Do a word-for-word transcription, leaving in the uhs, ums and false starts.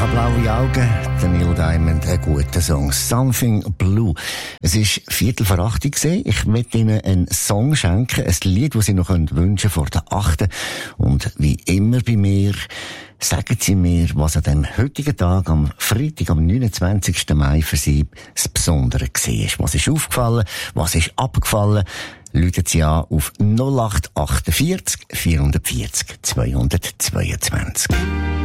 blaue Augen, der Neil Diamond, ein guter Song. Something Blue. Es ist Viertel vor acht gesehen. Ich möchte Ihnen einen Song schenken, ein Lied, das Sie noch wünschen vor der achten. Und wie immer bei mir, sagen Sie mir, was an dem heutigen Tag, am Freitag, am neunundzwanzigsten Mai für Sie das Besondere war. Was ist aufgefallen? Was ist abgefallen? Rufen Sie an auf null acht achtundvierzig vierhundertvierzig zweihundertzweiundzwanzig.